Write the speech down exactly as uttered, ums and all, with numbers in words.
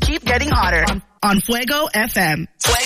keep getting hotter on, on Fuego F M.